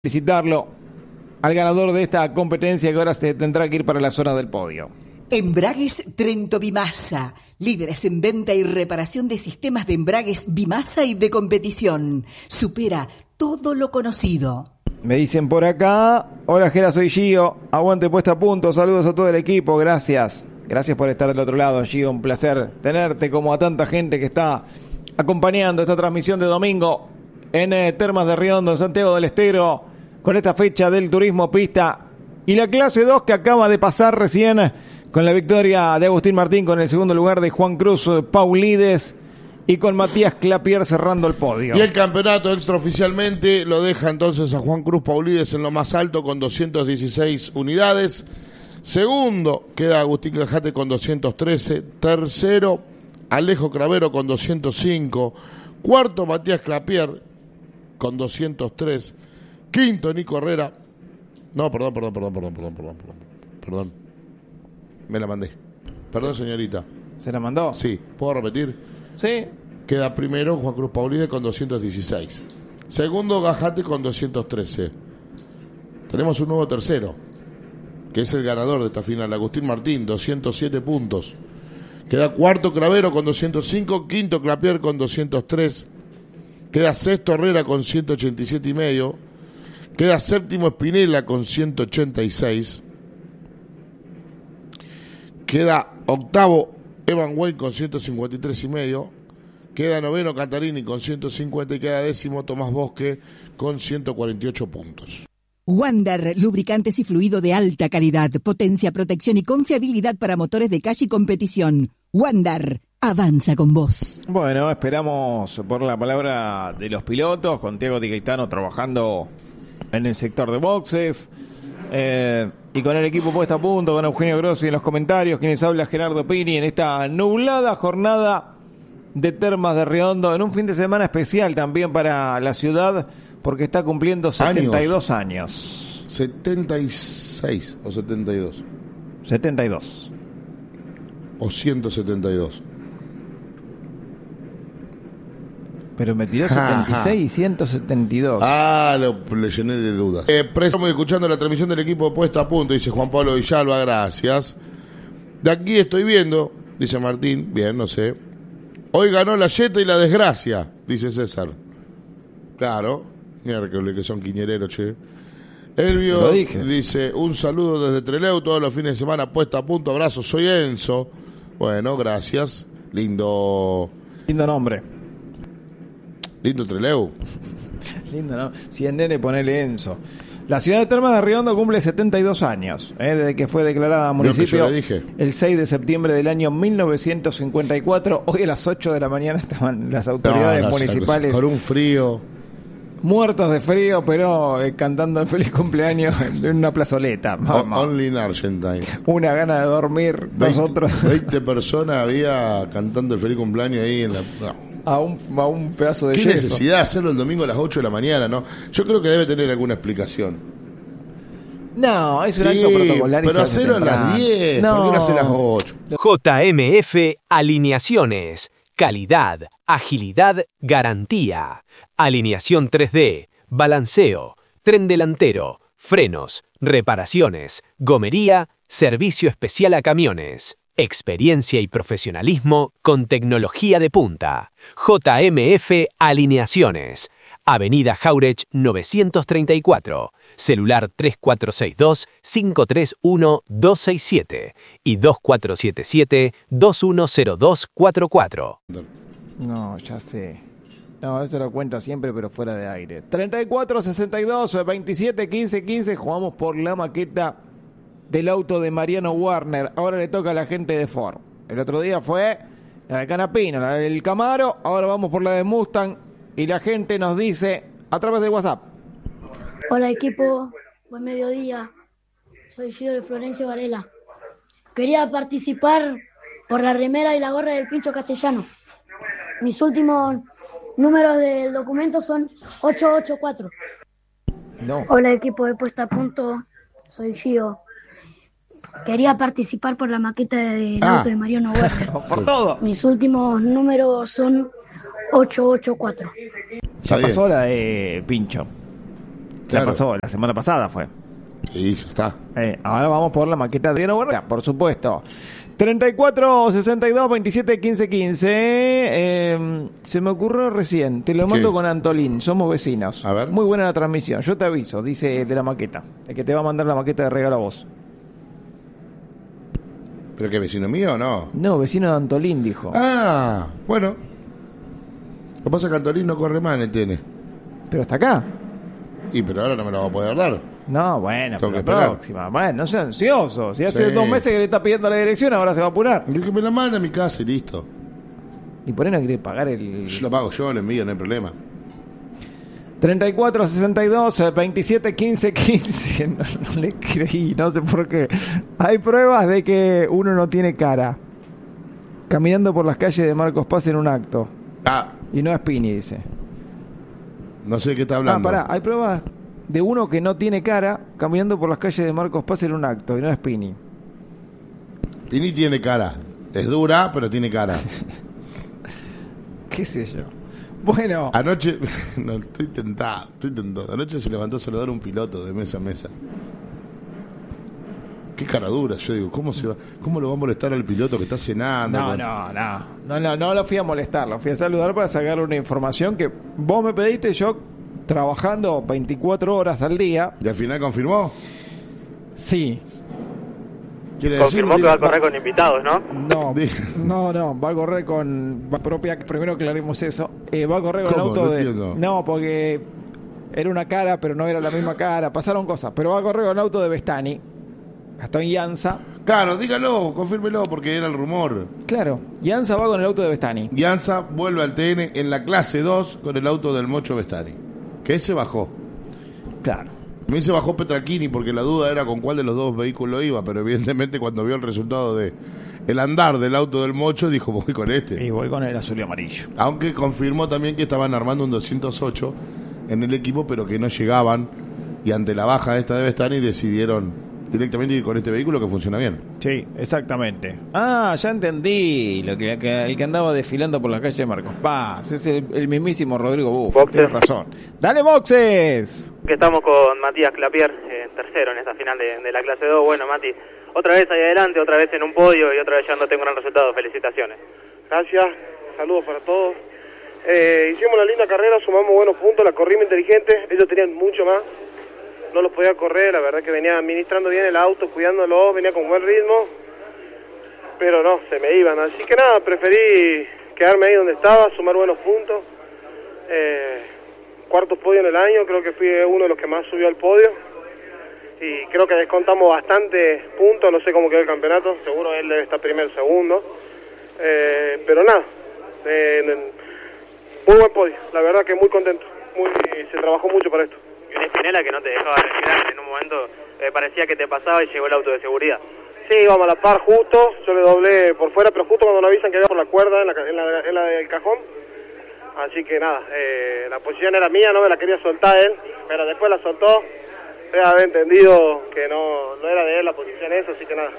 Felicitarlo al ganador de esta competencia que ahora se tendrá que ir para la zona del podio. Embragues Trento Bimasa, líderes en venta y reparación de sistemas de embragues Bimasa y de competición. Supera todo lo conocido. Me dicen por acá, hola Gera, soy Gio, aguante puesta a punto, saludos a todo el equipo, gracias. Gracias por estar del otro lado, Gio, un placer tenerte como a tanta gente que está acompañando esta transmisión de domingo en Termas de Riondo, en Santiago del Estero, con esta fecha del turismo pista y la clase 2 que acaba de pasar recién con la victoria de Agustín Martín, con el segundo lugar de Juan Cruz Paulides y con Matías Clapier cerrando el podio. Y el campeonato extraoficialmente lo deja entonces a Juan Cruz Paulides en lo más alto con 216 unidades. Segundo queda Agustín Cajate con 213. Tercero Alejo Cravero con 205. Cuarto Matías Clapier con 203. Quinto Nico Herrera. No, perdón. Me la mandé. Perdón, señorita. ¿Se la mandó? Sí. ¿Puedo repetir? Sí. Queda primero Juan Cruz Paulides con 216. Segundo Gajate con 213. Tenemos un nuevo tercero, que es el ganador de esta final, Agustín Martín, 207 puntos. Queda cuarto Cravero con 205. Quinto Clapier con 203. Queda sexto Herrera con 187 y medio. Queda séptimo Espinela con 186. Queda octavo Evan Wayne con 153 y medio. Queda noveno Cantarini con 150 y queda décimo Tomás Bosque con 148 puntos. Wander, lubricantes y fluido de alta calidad, potencia, protección y confiabilidad para motores de calle y competición. Wander, avanza con vos. Bueno, esperamos por la palabra de los pilotos, con Thiago Di Gaetano trabajando en el sector de boxes, y con el equipo puesto a punto, con Eugenio Grossi en los comentarios, quienes habla Gerardo Pini en esta nublada jornada de Termas de Riondo, en un fin de semana especial también para la ciudad, porque está cumpliendo 72 años. 76 o 72. 72. O 172. Pero me tiró 76 y 172. Le llené de dudas. Estamos escuchando la transmisión del equipo de Puesta a Punto, dice Juan Pablo Villalba, gracias. De aquí estoy viendo, dice Martín, bien, no sé. Hoy ganó la Jetta y la desgracia, dice César. Claro, miércoles que son quiñereros, che. Elvio dice, un saludo desde Trelew, todos los fines de semana Puesta a Punto, abrazo, soy Enzo. Bueno, gracias. Lindo nombre. Lindo Trelew. Lindo, ¿no? Si en nene ponele Enzo. La ciudad de Termas de Riondo cumple 72 años, desde que fue declarada municipio el 6 de septiembre del año 1954. Hoy a las 8 de la mañana estaban las autoridades municipales con un frío, muertos de frío, pero cantando el feliz cumpleaños en una plazoleta. Only in Argentine. Una gana de dormir. 20 personas había cantando el feliz cumpleaños ahí en la... No. A un pedazo de ¿Qué yeso? Necesidad de hacerlo el domingo a las 8 de la mañana, ¿no? Yo creo que debe tener alguna explicación. No, es un acto protocolar. Pero hacerlo a las 10, no. ¿Por qué no hace a las 8? JMF Alineaciones. Calidad, agilidad, garantía. Alineación 3D, balanceo, tren delantero, frenos, reparaciones, gomería, servicio especial a camiones. Experiencia y profesionalismo con tecnología de punta. JMF Alineaciones. Avenida Jauregui 934. Celular 3462-531-267 y 2477-210244. No, ya sé. No, eso lo cuenta siempre, pero fuera de aire. 3462-271515. Jugamos por la maqueta del auto de Mariano Warner. Ahora le toca a la gente de Ford. El otro día fue la de Canapino, la del Camaro. Ahora vamos por la de Mustang. Y la gente nos dice a través de WhatsApp. Hola equipo, buen mediodía. Soy Gio de Florencio Varela. Quería participar por la remera y la gorra del Pincho Castellano. Mis últimos números del documento son 884. No. Hola equipo de Puesta a Punto, soy Gio. Quería participar por la maqueta del auto de Mariano Warner. Por todo. Mis últimos números son 884. Ya pasó la de Pincho. Claro. La pasó, la semana pasada fue. Y ya está. Ahora vamos por la maqueta de Adriano Barrera, por supuesto. 34 62 27 15 15. Se me ocurrió recién, te lo mando ¿Qué? con Antolín, somos vecinos. A ver. Muy buena la transmisión, yo te aviso, dice el de la maqueta, el que te va a mandar la maqueta de regalo a vos. ¿Pero qué, vecino mío o no? No, vecino de Antolín, dijo. Ah, bueno. Lo que pasa es que Antolín no corre más en el TN. Pero está acá. Y pero ahora no me lo va a poder dar. No, bueno, Tengo pero que la esperar. próxima. Bueno, no sea ansioso. Si hace Sí. 2 meses que le está pidiendo la dirección, ahora se va a apurar. Yo que me la manda a mi casa y listo. Y por ahí no quiere pagar el... Yo lo pago yo, lo envío, no hay problema. 34 62 27 15 15. No le creí, no sé por qué. Hay pruebas de que uno no tiene cara. Caminando por las calles de Marcos Paz en un acto. Ah, Y no es Pini, dice. no sé qué está hablando. Pará, hay pruebas de uno que no tiene cara caminando por las calles de Marcos Paz en un acto. Y no es Pini. Pini tiene cara. Es dura, pero tiene cara. ¿Qué sé yo? Bueno. Anoche, no, estoy tentado. Anoche se levantó a saludar a un piloto de mesa a mesa. Qué cara dura, yo digo, ¿cómo lo va a molestar al piloto que está cenando? No lo fui a molestar, lo fui a saludar para sacarle una información que vos me pediste, yo trabajando 24 horas al día. ¿Y al final confirmó? Sí. Quiere Confirmó decir, que va a correr con invitados, ¿no? No, va a correr con propia, primero aclaremos eso, va a correr con ¿Cómo? auto No de... entiendo. No, porque era una cara, pero no era la misma cara, pasaron cosas, pero va a correr con auto de Bestani, Gastón Llanza. Claro, dígalo, confírmelo, porque era el rumor. Claro, Llanza va con el auto de Bestani. Llanza vuelve al TN en la clase 2 con el auto del Mocho Bestani. Que ese bajó. Claro. A mí se bajó Petrachini porque la duda era con cuál de los dos vehículos iba, pero evidentemente cuando vio el resultado de el andar del auto del Mocho dijo voy con este. Y voy con el azul y amarillo. Aunque confirmó también que estaban armando un 208 en el equipo, pero que no llegaban, y ante la baja esta de Bestani decidieron directamente ir con este vehículo que funciona bien. Sí, exactamente. Ah, ya entendí el que andaba desfilando por la calle de Marcos Paz. Es el mismísimo Rodrigo Buff. Boxes. Tienes razón. ¡Dale, Boxes! Que estamos con Matías Clapier, tercero en esta final de la clase 2. Bueno, Mati, otra vez ahí adelante, otra vez en un podio y otra vez llevándote un gran resultado. Felicitaciones. Gracias, saludos para todos. Hicimos una linda carrera, sumamos buenos puntos, la corrimos inteligente, ellos tenían mucho más, no los podía correr, la verdad que venía administrando bien el auto, cuidándolo, venía con buen ritmo, pero no, se me iban, así que nada, preferí quedarme ahí donde estaba, sumar buenos puntos. Cuarto podio en el año, creo que fui uno de los que más subió al podio, y creo que descontamos bastantes puntos, no sé cómo quedó el campeonato, seguro él debe estar primero, segundo, pero nada, muy buen podio, la verdad que muy contento, se trabajó mucho para esto. Y una Espinela que no te dejaba respirar, en un momento parecía que te pasaba y llegó el auto de seguridad. Sí, íbamos a la par justo, yo le doblé por fuera, pero justo cuando nos avisan que iba por la cuerda en la del cajón. Así que nada, la posición era mía, no me la quería soltar él, pero después la soltó. Debe haber entendido que no era de él la posición esa, así que nada.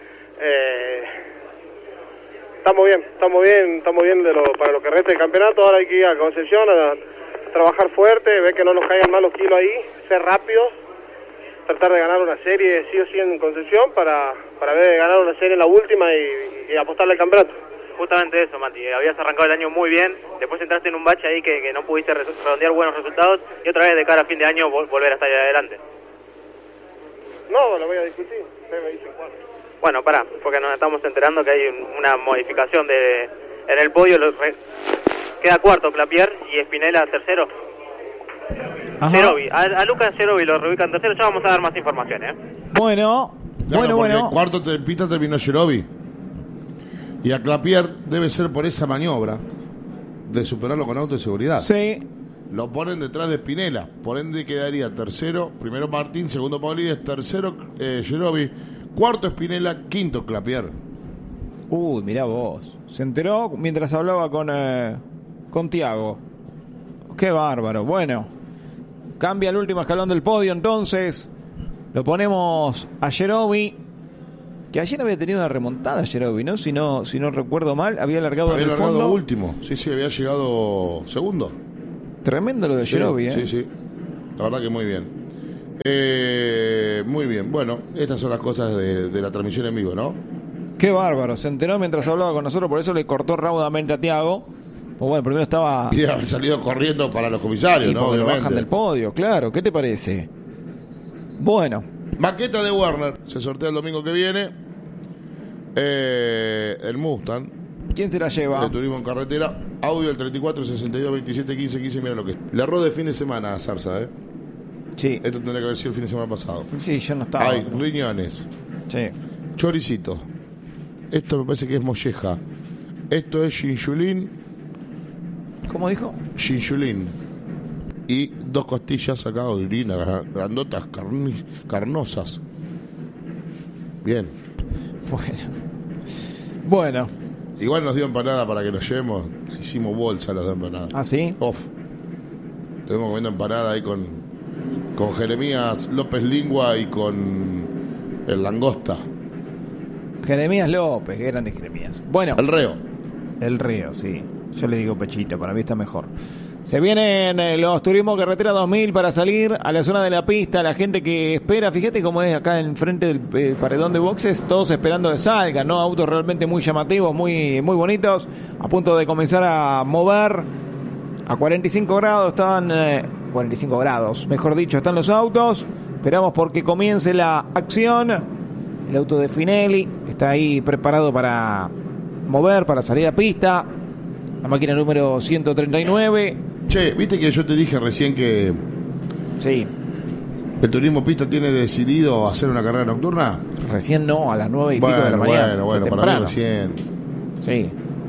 Estamos bien para lo que resta del campeonato. Ahora hay que ir a Concepción a trabajar fuerte, ver que no nos caigan más los kilos ahí, ser rápidos, tratar de ganar una serie sí o sí en Concepción para ver de ganar una serie en la última y apostarle al campeonato. Justamente eso, Mati, habías arrancado el año muy bien, después entraste en un bache ahí que no pudiste redondear buenos resultados y otra vez de cara a fin de año volver hasta ahí adelante. No, lo voy a discutir, ustedes me dicen cuál. Bueno, pará, porque nos estamos enterando que hay una modificación en el podio. Queda cuarto Clapier y Espinela tercero. Cerovi, a Lucas Cerovi lo reubican tercero. Ya vamos a dar más información, Bueno, Claro, bueno. porque cuarto de pista terminó Jerobi. Y a Clapier debe ser por esa maniobra de superarlo con auto de seguridad. Sí. Lo ponen detrás de Spinella, por ende quedaría tercero, primero Martín, segundo Paulides, tercero Jerobi, cuarto Spinella, quinto Clapier. Uy, mirá vos. Se enteró mientras hablaba con Tiago. Qué bárbaro. Bueno, cambia el último escalón del podio entonces. Lo ponemos a Jerobi, que ayer había tenido una remontada Jerobi, ¿no? Si no recuerdo mal, había largado Había en el largado fondo. último, sí, había llegado segundo. Tremendo lo de Jerobi, Sí, sí, la verdad que muy bien. Muy bien, bueno, estas son las cosas de la transmisión en vivo, ¿no? Qué bárbaro, se enteró mientras hablaba con nosotros, por eso le cortó raudamente a Tiago. Pues bueno, primero estaba... Y haber salido corriendo para los comisarios, y ¿no? Lo bajan del podio, claro, ¿qué te parece? Bueno. Maqueta de Werner, se sortea el domingo que viene. El Mustang. ¿Quién se la lleva? De turismo en carretera. Audio el 34 62 27 15 15. Mira lo que es. Le erró de fin de semana a Zarza, ¿eh? Sí. Esto tendría que haber sido el fin de semana pasado. Sí, yo no estaba. Hay riñones. Sí. Choricito. Esto me parece que es molleja. Esto es chinchulín. ¿Cómo dijo? Chinchulín. Y 2 costillas acá, irinas, grandotas, carnosas. Bien. Bueno. Igual nos dio empanada para que nos llevemos. Hicimos bolsa las de empanada. ¿Ah, sí? Off. Estuvimos comiendo empanada ahí con Jeremías López Lingua y con el Langosta. Jeremías López, qué grande Jeremías. Bueno. El Reo, sí. Yo le digo Pechito, para mí está mejor. Se vienen los Turismo Carretera 2000 para salir a la zona de la pista. La gente que espera, fíjate cómo es acá enfrente del paredón de boxes, todos esperando que salgan, ¿no? Autos realmente muy llamativos, muy, muy bonitos, a punto de comenzar a mover. A 45 grados están, 45 grados, mejor dicho, están los autos. Esperamos porque comience la acción. El auto de Finelli está ahí preparado para mover, para salir a pista. La máquina número 139. Che, ¿viste que yo te dije recién que... Sí. ¿El Turismo Pista tiene decidido hacer una carrera nocturna? Recién no, a las 9 y pico de la mañana. Bueno, para mí recién. Sí.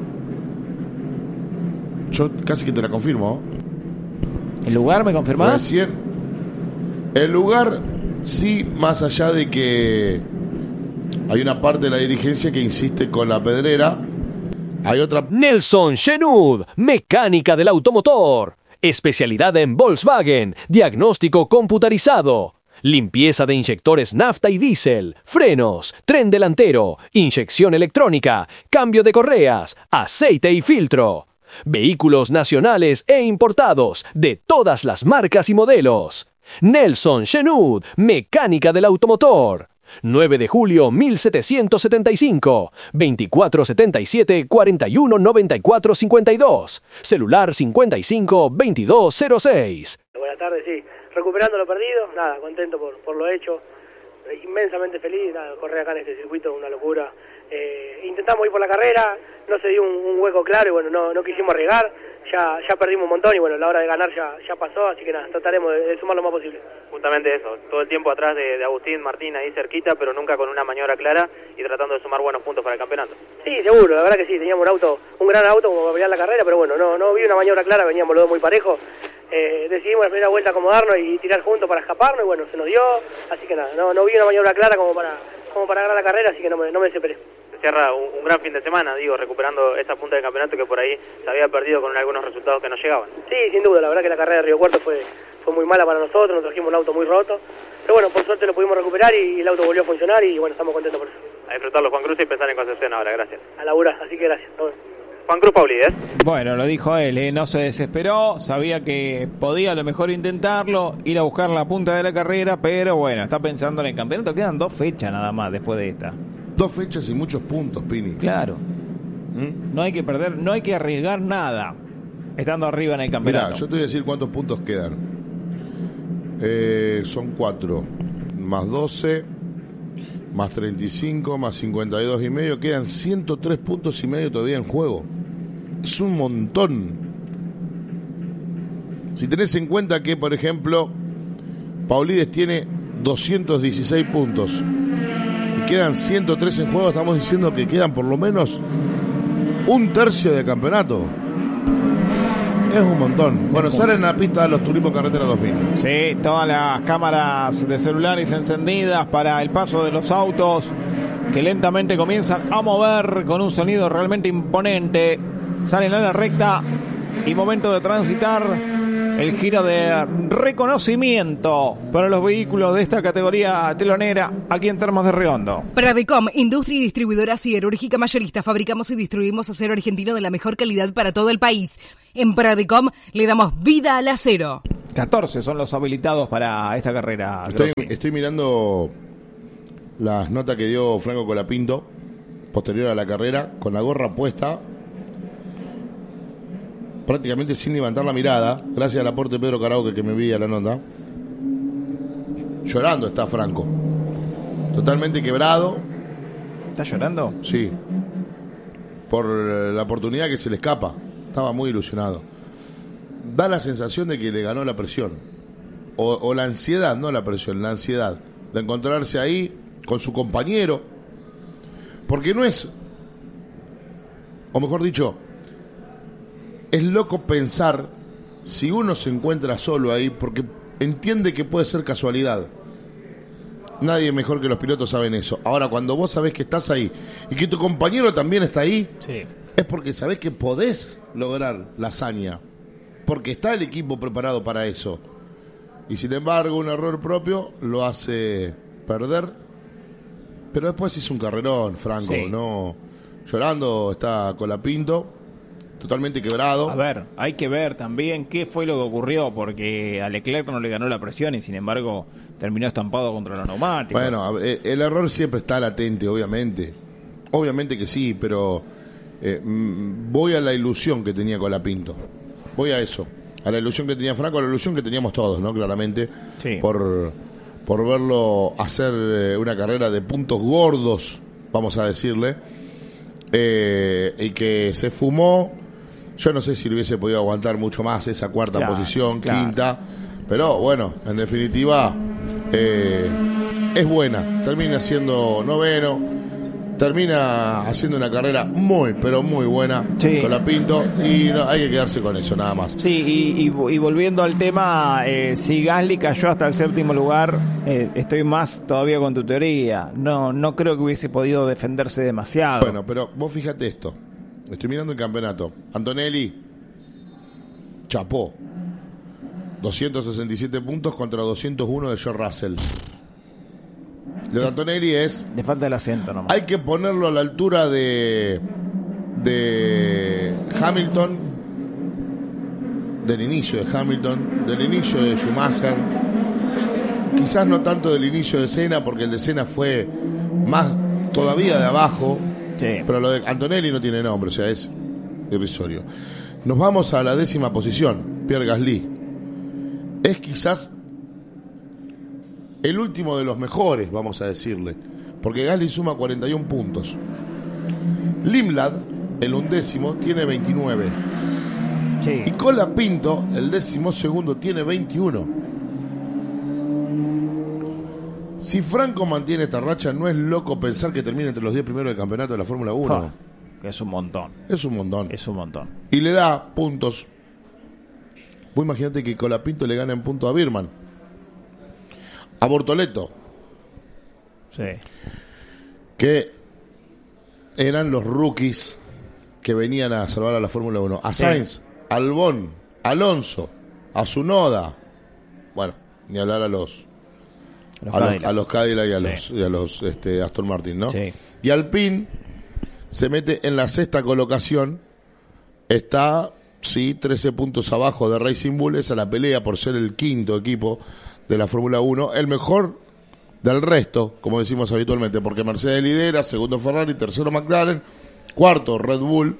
Yo casi que te la confirmo. ¿El lugar me confirmás? Recién. El lugar, sí, más allá de que hay una parte de la dirigencia que insiste con la pedrera. Hay otra. Nelson Shenud, mecánica del automotor. Especialidad en Volkswagen, diagnóstico computarizado. Limpieza de inyectores nafta y diésel, frenos, tren delantero, inyección electrónica, cambio de correas, aceite y filtro. Vehículos nacionales e importados de todas las marcas y modelos. Nelson Shenud, mecánica del automotor. 9 de julio 1775, 2477 41 94 52, celular 55 2206. Buenas tardes, sí, recuperando lo perdido, nada, contento por lo hecho, inmensamente feliz, nada, correr acá en este circuito es una locura. Intentamos ir por la carrera, no se dio un hueco claro y bueno, no quisimos arriesgar, ya perdimos un montón y bueno, la hora de ganar ya pasó, así que nada, trataremos de sumar lo más posible. Justamente eso, todo el tiempo atrás de Agustín Martín ahí cerquita, pero nunca con una maniobra clara y tratando de sumar buenos puntos para el campeonato. Sí, seguro, la verdad que sí, teníamos un gran auto como para pelear la carrera, pero bueno, no vi una maniobra clara, veníamos los dos muy parejos. Decidimos la primera vuelta acomodarnos y tirar juntos para escaparnos y bueno, se nos dio, así que nada, no vi una maniobra clara como para ganar la carrera, así que no me desesperé. Cierra un gran fin de semana, digo, recuperando esa punta del campeonato que por ahí se había perdido con algunos resultados que no llegaban. Sí, sin duda, la verdad que la carrera de Río Cuarto fue muy mala para nosotros, nos trajimos un auto muy roto, pero bueno, por suerte lo pudimos recuperar y el auto volvió a funcionar y bueno, estamos contentos por eso. A disfrutarlo, Juan Cruz, y pensar en Concepción ahora, gracias. A laburar, así que gracias. Juan Cruz Paulides. Bueno, lo dijo él, no se desesperó, sabía que podía a lo mejor intentarlo, ir a buscar la punta de la carrera, pero bueno, está pensando en el campeonato, quedan 2 fechas nada más después de esta. 2 fechas y muchos puntos, Pini. Claro. No hay que perder, no hay que arriesgar nada estando arriba en el campeonato. Mirá, yo te voy a decir cuántos puntos quedan. Son 4, más 12, más 35, más 52 y medio. Quedan 103 puntos y medio todavía en juego. Es un montón. Si tenés en cuenta que, por ejemplo, Paulides tiene 216 puntos. Quedan 103 en juego, estamos diciendo que quedan por lo menos un tercio de campeonato. Es un montón. Bueno, salen a la pista de los Turismo Carretera 2000. Sí, todas las cámaras de celulares encendidas para el paso de los autos que lentamente comienzan a mover con un sonido realmente imponente. Salen a la recta y momento de transitar el giro de reconocimiento para los vehículos de esta categoría telonera aquí en Termas de Riondo. Pradecom, industria y distribuidora siderúrgica mayorista. Fabricamos y distribuimos acero argentino de la mejor calidad para todo el país. En Pradecom le damos vida al acero. 14 son los habilitados para esta carrera. Estoy mirando las notas que dio Franco Colapinto posterior a la carrera, con la gorra puesta, prácticamente sin levantar la mirada, gracias al aporte de Pedro Carauque que me envía la nota. Llorando está Franco, totalmente quebrado. ¿Está llorando? Sí, por la oportunidad que se le escapa. Estaba muy ilusionado. Da la sensación de que le ganó la presión, o la ansiedad, no la presión, la ansiedad de encontrarse ahí con su compañero, porque no es, o mejor dicho, es loco pensar si uno se encuentra solo ahí, porque entiende que puede ser casualidad. Nadie mejor que los pilotos saben eso. Ahora, cuando vos sabés que estás ahí y que tu compañero también está ahí, sí, es porque sabés que podés lograr la hazaña, porque está el equipo preparado para eso. Y sin embargo, un error propio lo hace perder. Pero después hizo un carrerón, Franco, sí. No llorando, está Colapinto, totalmente quebrado. A ver, hay que ver también qué fue lo que ocurrió, porque a Leclerc no le ganó la presión y sin embargo terminó estampado contra los neumáticos. Bueno, el error siempre está latente, obviamente. Obviamente que sí, pero voy a la ilusión que tenía Colapinto. Voy a eso, a la ilusión que tenía Franco, a la ilusión que teníamos todos, ¿no? Claramente, sí. Por verlo hacer una carrera de puntos gordos, vamos a decirle, y que se fumó. Yo no sé si le hubiese podido aguantar mucho más esa cuarta posición, quinta, pero bueno, en definitiva es buena. Termina siendo noveno, termina haciendo una carrera muy, pero muy buena, sí, con Colapinto, y no, hay que quedarse con eso, nada más. Sí, y volviendo al tema, si Gasly cayó hasta el séptimo lugar, estoy más todavía con tu teoría. No creo que hubiese podido defenderse demasiado. Bueno, pero vos fíjate esto. Estoy mirando el campeonato. Antonelli chapó 267 puntos contra 201 de George Russell. Lo de Antonelli es... Le falta el asiento nomás. Hay que ponerlo a la altura de Hamilton, del inicio de Hamilton, del inicio de Schumacher. Quizás no tanto del inicio de Senna, porque el de Senna fue más todavía de abajo. Sí. Pero lo de Antonelli no tiene nombre, o sea, es irrisorio. Nos vamos a la 10ª posición, Pierre Gasly. Es quizás el último de los mejores, vamos a decirle, porque Gasly suma 41 puntos. Limlad, el 11º, tiene 29. Sí. Y Colapinto, el 12º, tiene 21. Si Franco mantiene esta racha, no es loco pensar que termine entre los 10 primeros del campeonato de la Fórmula 1. Es un montón. Es un montón. Es un montón. Y le da puntos. Vos imaginate que Colapinto le gana en punto a Birman, a Bortoleto. Sí. Que eran los rookies que venían a salvar a la Fórmula 1. A Sainz, sí, Albon, Alonso, a Tsunoda. Bueno, ni hablar a los Cadillac y a los Aston Martin, ¿no? Sí. Y Alpine se mete en la 6ª colocación. Está, sí, 13 puntos abajo de Racing Bull. Esa es la pelea por ser el 5º equipo de la Fórmula 1. El mejor del resto, como decimos habitualmente, porque Mercedes lidera, segundo Ferrari, tercero McLaren, cuarto Red Bull,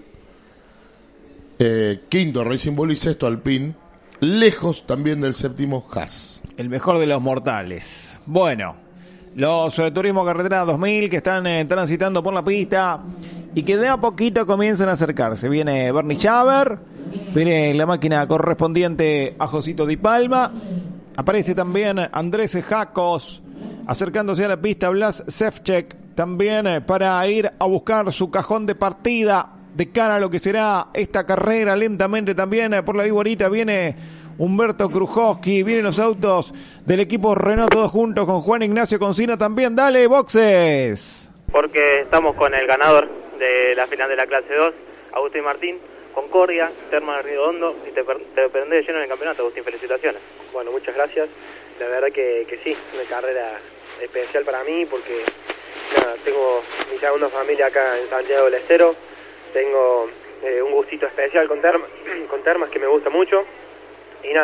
quinto Racing Bull y sexto Alpine. Lejos también del 7º Haas. El mejor de los mortales. Bueno, los Turismo Carretera 2000 que están transitando por la pista y que de a poquito comienzan a acercarse. Viene Bernie Schaber, viene la máquina correspondiente a Josito Di Palma. Aparece también Andrés Jacos acercándose a la pista. Blas Ševčík también para ir a buscar su cajón de partida de cara a lo que será esta carrera. Lentamente también por la Viborita viene Humberto Krujowski, vienen los autos del equipo Renault todos juntos con Juan Ignacio Concina también. Dale, boxes. Porque estamos con el ganador de la final de la clase 2, Agustín Martín, Concordia, Termas de Río Hondo, y te prendés de lleno en el campeonato, Agustín, felicitaciones. Bueno, muchas gracias. La verdad que sí, una carrera especial para mí porque nada, tengo mi segunda familia acá en Santiago del Estero, tengo un gustito especial con Termas que me gusta mucho. Y nada,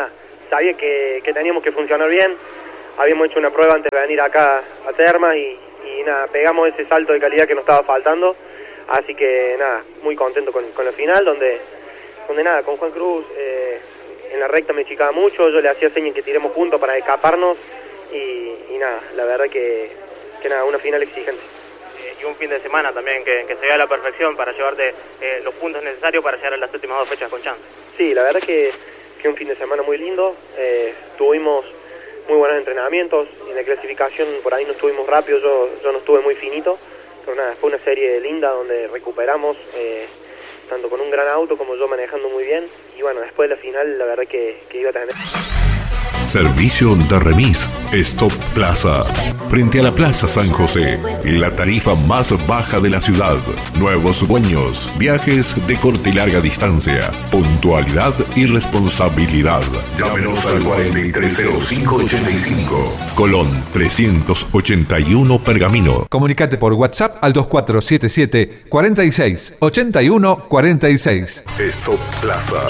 sabía que teníamos que funcionar bien. Habíamos hecho una prueba antes de venir acá a Termas y nada, pegamos ese salto de calidad que nos estaba faltando. Así que nada, muy contento con la final, donde nada, con Juan Cruz en la recta me chicaba mucho, yo le hacía señas que tiremos juntos para escaparnos y nada, la verdad que nada, una final exigente. Y un fin de semana también que se vea a la perfección para llevarte los puntos necesarios para llegar a las últimas 2 fechas con chance. Sí, la verdad que un fin de semana muy lindo, tuvimos muy buenos entrenamientos, en la clasificación por ahí no estuvimos rápido, yo no estuve muy finito, pero nada, fue una serie linda donde recuperamos, tanto con un gran auto como yo manejando muy bien, y bueno, después de la final la verdad que iba a tener... Servicio de remis Stop Plaza. Frente a la Plaza San José, la tarifa más baja de la ciudad. Nuevos dueños, viajes de corta y larga distancia, puntualidad y responsabilidad. Llámenos al 430585, Colón 381 Pergamino. Comunicate por WhatsApp al 2477 46 81 46. Stop Plaza.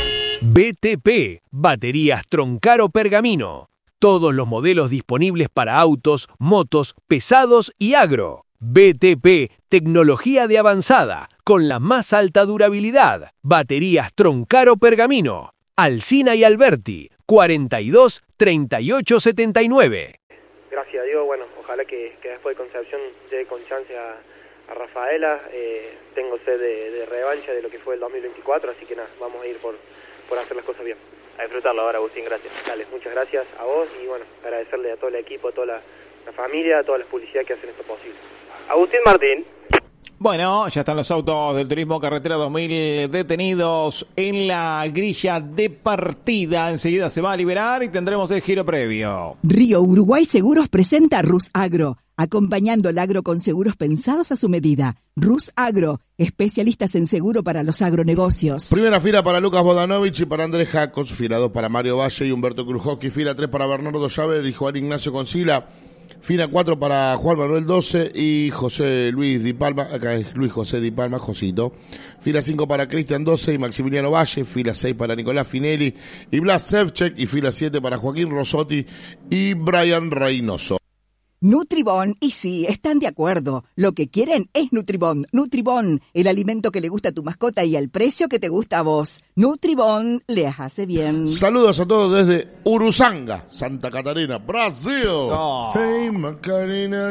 BTP, Baterías Troncaro Pergamino. Todos los modelos disponibles para autos, motos, pesados y agro. BTP, tecnología de avanzada, con la más alta durabilidad. Baterías Troncaro Pergamino. Alsina y Alberti, 42 38 79. Gracias a Dios, bueno, ojalá que después de Concepción llegue con chance a Rafaela. Tengo sed de revancha de lo que fue el 2024, así que nada, vamos a ir por hacer las cosas bien. A disfrutarlo ahora, Agustín, gracias. Dale, muchas gracias a vos y bueno, agradecerle a todo el equipo, a toda la familia, a todas las publicidades que hacen esto posible. Agustín Martín. Bueno, ya están los autos del Turismo Carretera 2000 detenidos en la grilla de partida. Enseguida se va a liberar y tendremos el giro previo. Río Uruguay Seguros presenta Rus Agro, acompañando el agro con seguros pensados a su medida. Rus Agro, especialistas en seguro para los agronegocios. Primera fila para Lucas Bodanovich y para Andrés Jacos, fila 2 para Mario Valle y Humberto Krujowski, fila 3 para Bernardo Llaver y Juan Ignacio Concila, fila 4 para Juan Manuel 12 y José Luis Di Palma, acá es Luis José Di Palma, Josito, fila 5 para Cristian 12 y Maximiliano Valle, fila 6 para Nicolás Finelli y Blas Sevchek y fila 7 para Joaquín Rosotti y Brian Reynoso. Nutribón, y sí, están de acuerdo. Lo que quieren es Nutribón. Nutribón, el alimento que le gusta a tu mascota y al precio que te gusta a vos. Nutribón les hace bien. Saludos a todos desde Urusanga, Santa Catarina, Brasil. Oh. Hey, Macarena.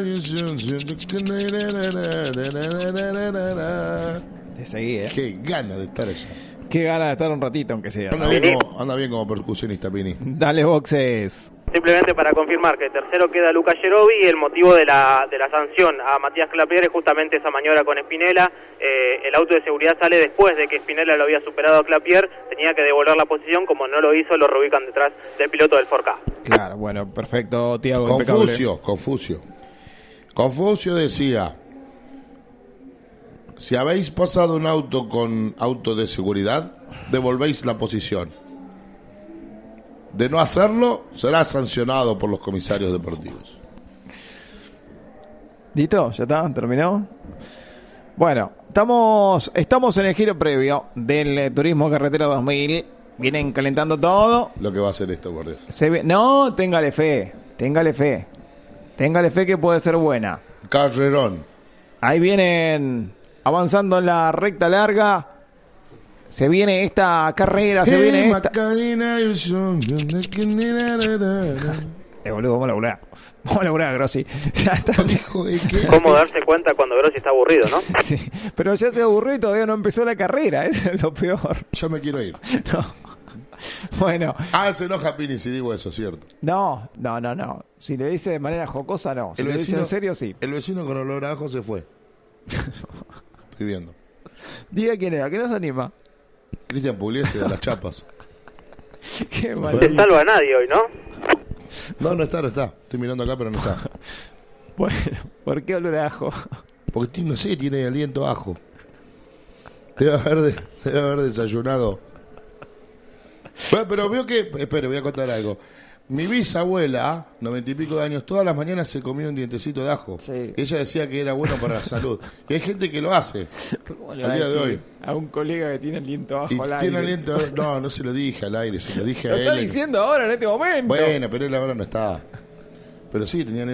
Te seguí, Qué gana de estar allá. Qué gana de estar un ratito, aunque sea. Anda bien como percusionista, Pini. Dale, boxes. Simplemente para confirmar que tercero queda Lucas Yerovi y el motivo de la sanción a Matías Clapier es justamente esa maniobra con Spinella. El auto de seguridad sale después de que Spinella lo había superado a Clapier, tenía que devolver la posición, como no lo hizo, lo reubican detrás del piloto del Forca. Claro, bueno, perfecto, Tiago. Confucio decía: si habéis pasado un auto con auto de seguridad, devolvéis la posición. De no hacerlo, será sancionado por los comisarios deportivos. ¿Listo? ¿Ya está? ¿Terminó? Bueno, estamos en el giro previo del Turismo Carretera 2000. Vienen calentando todo. Lo que va a hacer esto, guardias. No, téngale fe que puede ser buena. Carrerón. Ahí vienen avanzando en la recta larga. Se viene esta carrera, se viene esta... boludo, vamos a laburar, Grossi. Ya está. ¿Cómo darse cuenta cuando Grossi está aburrido, no? Sí, pero ya se aburrió y todavía no empezó la carrera, eso es lo peor. Yo me quiero ir. No. Bueno. Se enoja Pini si digo eso, ¿cierto? No. Si le dice de manera jocosa, no. Si le dice en serio, sí. El vecino con olor a ajo se fue. Estoy viendo. Diga quién era, que no se anima. Cristian Pugliese de las chapas. Qué mal. No te salva a nadie hoy, ¿no? No está. Estoy mirando acá, pero no está. Bueno, ¿por qué olor a ajo? Porque no sé, tiene aliento a ajo. Debe haber desayunado. Bueno, pero veo que... Espera, voy a contar algo. Mi bisabuela, 90 y pico de años, todas las mañanas se comía un dientecito de ajo. Sí. Ella decía que era bueno para la salud. Y hay gente que lo hace al día de hoy. A un colega que tiene aliento bajo Y al aire. tiene aliento. No se lo dije al aire, se lo dije a Lo él. está diciendo ahora en este momento. Bueno, pero él ahora no está. Pero sí, tenían